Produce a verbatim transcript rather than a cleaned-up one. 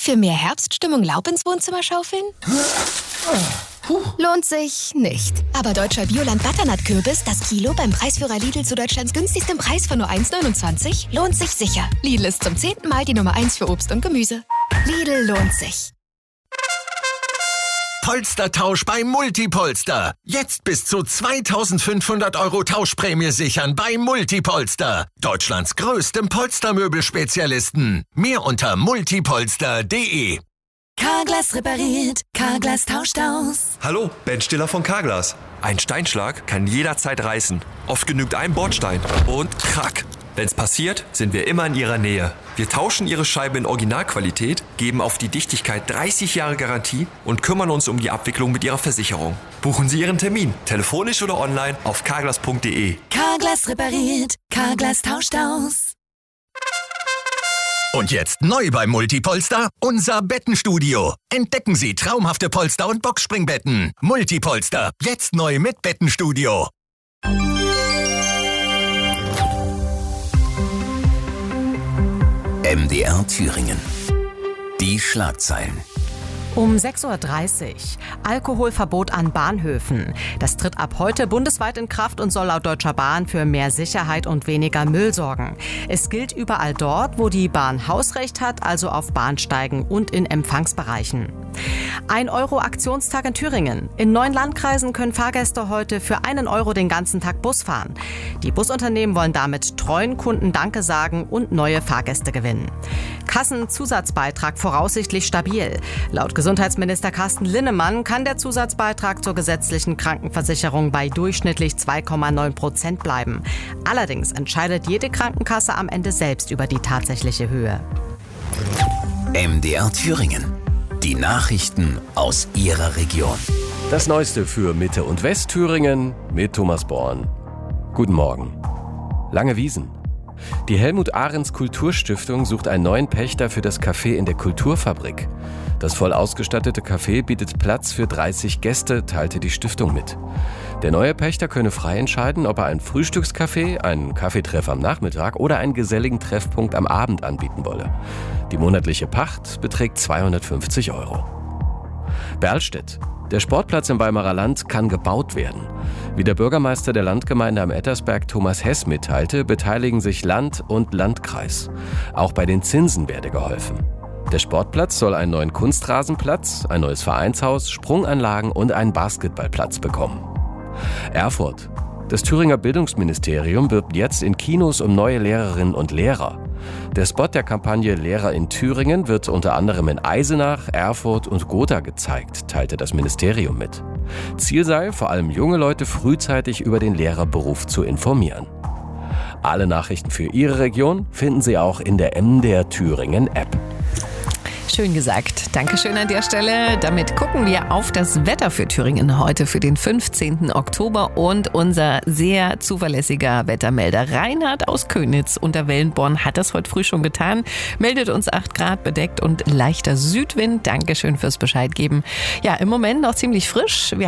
Für mehr Herbststimmung Laub ins Wohnzimmer schaufeln? Puh. Lohnt sich nicht. Aber deutscher Bioland Butternut-Kürbis, das Kilo beim Preisführer Lidl zu Deutschlands günstigstem Preis von nur eins neunundzwanzig, lohnt sich sicher. Lidl ist zum zehnten Mal die Nummer eins für Obst und Gemüse. Lidl lohnt sich. Polstertausch bei Multipolster. Jetzt bis zu zweitausendfünfhundert Euro Tauschprämie sichern bei Multipolster. Deutschlands größtem Polstermöbelspezialisten. Mehr unter multipolster punkt de. Carglass repariert, Carglass tauscht aus. Hallo, Ben Stiller von Carglass. Ein Steinschlag kann jederzeit reißen. Oft genügt ein Bordstein und krack. Wenn's passiert, sind wir immer in Ihrer Nähe. Wir tauschen Ihre Scheibe in Originalqualität, geben auf die Dichtigkeit dreißig Jahre Garantie und kümmern uns um die Abwicklung mit Ihrer Versicherung. Buchen Sie Ihren Termin, telefonisch oder online auf carglass punkt de. Carglass repariert, Carglass tauscht aus. Und jetzt neu bei Multipolster, unser Bettenstudio. Entdecken Sie traumhafte Polster- und Boxspringbetten. Multipolster, jetzt neu mit Bettenstudio. M D R Thüringen. Die Schlagzeilen. Um sechs Uhr dreißig. Alkoholverbot an Bahnhöfen. Das tritt ab heute bundesweit in Kraft und soll laut Deutscher Bahn für mehr Sicherheit und weniger Müll sorgen. Es gilt überall dort, wo die Bahn Hausrecht hat, also auf Bahnsteigen und in Empfangsbereichen. ein Euro Aktionstag in Thüringen. In neun Landkreisen können Fahrgäste heute für einen Euro den ganzen Tag Bus fahren. Die Busunternehmen wollen damit treuen Kunden Danke sagen und neue Fahrgäste gewinnen. Kassenzusatzbeitrag voraussichtlich stabil. Laut Gesundheitsminister Carsten Linnemann kann der Zusatzbeitrag zur gesetzlichen Krankenversicherung bei durchschnittlich zwei Komma neun Prozent bleiben. Allerdings entscheidet jede Krankenkasse am Ende selbst über die tatsächliche Höhe. M D R Thüringen. Die Nachrichten aus Ihrer Region. Das Neueste für Mitte- und Westthüringen mit Thomas Born. Guten Morgen. Lange Wiesen. Die Helmut-Ahrens-Kulturstiftung sucht einen neuen Pächter für das Café in der Kulturfabrik. Das voll ausgestattete Café bietet Platz für dreißig Gäste, teilte die Stiftung mit. Der neue Pächter könne frei entscheiden, ob er ein Frühstückscafé, einen Kaffeetreff am Nachmittag oder einen geselligen Treffpunkt am Abend anbieten wolle. Die monatliche Pacht beträgt zweihundertfünfzig Euro. Berlstedt. Der Sportplatz im Weimarer Land kann gebaut werden. Wie der Bürgermeister der Landgemeinde am Ettersberg Thomas Hess mitteilte, beteiligen sich Land und Landkreis. Auch bei den Zinsen werde geholfen. Der Sportplatz soll einen neuen Kunstrasenplatz, ein neues Vereinshaus, Sprunganlagen und einen Basketballplatz bekommen. Erfurt. Das Thüringer Bildungsministerium wirbt jetzt in Kinos um neue Lehrerinnen und Lehrer. Der Spot der Kampagne Lehrer in Thüringen wird unter anderem in Eisenach, Erfurt und Gotha gezeigt, teilte das Ministerium mit. Ziel sei, vor allem junge Leute frühzeitig über den Lehrerberuf zu informieren. Alle Nachrichten für Ihre Region finden Sie auch in der M D R Thüringen App. Schön gesagt. Dankeschön an der Stelle. Damit gucken wir auf das Wetter für Thüringen heute für den fünfzehnten Oktober und unser sehr zuverlässiger Wettermelder Reinhard aus Könitz unter Wellenborn hat das heute früh schon getan. Meldet uns acht Grad bedeckt und leichter Südwind. Dankeschön fürs Bescheid geben. Ja, im Moment noch ziemlich frisch. Wir